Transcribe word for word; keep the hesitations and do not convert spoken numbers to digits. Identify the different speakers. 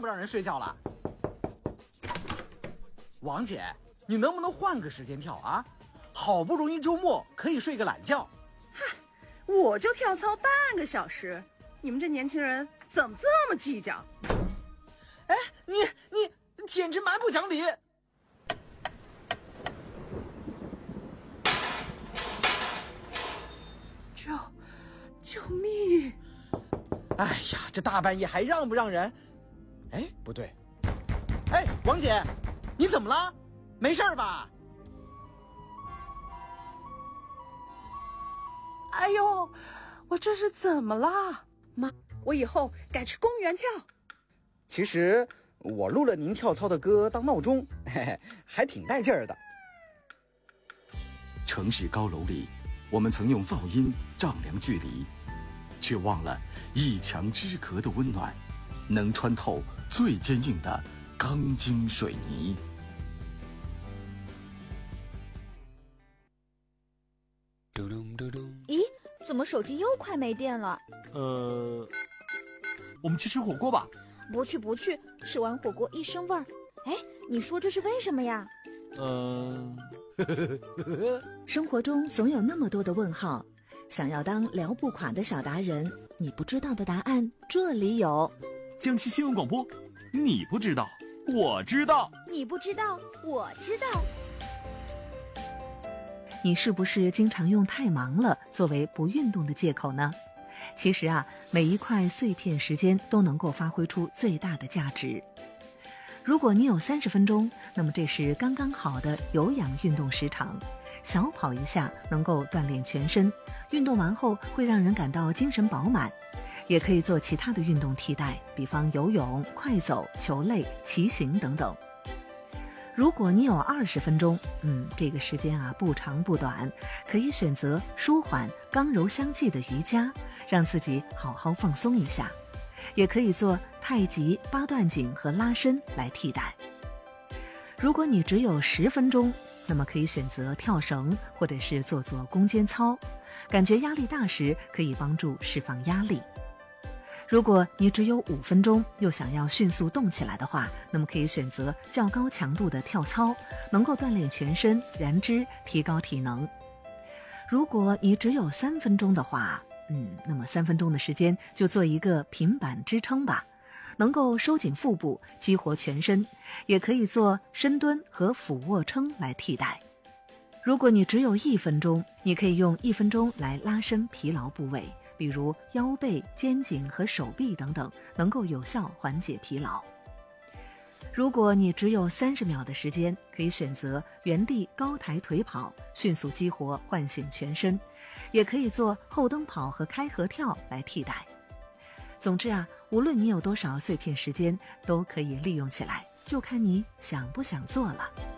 Speaker 1: 不让人睡觉了？王姐，你能不能换个时间跳啊？好不容易周末可以睡个懒觉。
Speaker 2: 嗨，我就跳操半个小时，你们这年轻人怎么这么计较？
Speaker 1: 哎，你你简直蛮不讲理！
Speaker 2: 救救命！
Speaker 1: 哎呀，这大半夜还让不让人？哎，不对。哎，王姐，你怎么了？没事吧？
Speaker 2: 哎呦，我这是怎么了？妈，我以后改去公园跳。
Speaker 1: 其实我录了您跳操的歌当闹钟，嘿嘿，还挺带劲儿的。
Speaker 3: 城市高楼里，我们曾用噪音丈量距离，却忘了一墙之隔的温暖，能穿透最坚硬的钢筋水泥。
Speaker 4: 咦，怎么手机又快没电了？
Speaker 5: 呃，我们去吃火锅吧。
Speaker 4: 不去不去，吃完火锅一身味儿。哎，你说这是为什么呀？
Speaker 5: 嗯、
Speaker 6: 呃，生活中总有那么多的问号，想要当聊不垮的小达人，你不知道的答案这里有。
Speaker 5: 江西新闻广播，你不知道，我知道；
Speaker 4: 你不知道，我知道。
Speaker 6: 你是不是经常用太忙了作为不运动的借口呢？其实啊，每一块碎片时间都能够发挥出最大的价值。如果你有三十分钟，那么这是刚刚好的有氧运动时长。小跑一下能够锻炼全身，运动完后会让人感到精神饱满。也可以做其他的运动替代，比方游泳、快走、球类、骑行等等。如果你有二十分钟，嗯，这个时间啊不长不短，可以选择舒缓、刚柔相济的瑜伽，让自己好好放松一下。也可以做太极、八段锦和拉伸来替代。如果你只有十分钟，那么可以选择跳绳，或者是做做弓肩操，感觉压力大时可以帮助释放压力。如果你只有五分钟，又想要迅速动起来的话，那么可以选择较高强度的跳操，能够锻炼全身、燃脂、提高体能。如果你只有三分钟的话，嗯，那么三分钟的时间就做一个平板支撑吧，能够收紧腹部，激活全身，也可以做深蹲和俯卧撑来替代。如果你只有一分钟，你可以用一分钟来拉伸疲劳部位，比如腰背、肩颈和手臂等等，能够有效缓解疲劳。如果你只有三十秒的时间，可以选择原地高抬腿跑，迅速激活唤醒全身，也可以做后蹬跑和开合跳来替代。总之啊，无论你有多少碎片时间，都可以利用起来，就看你想不想做了。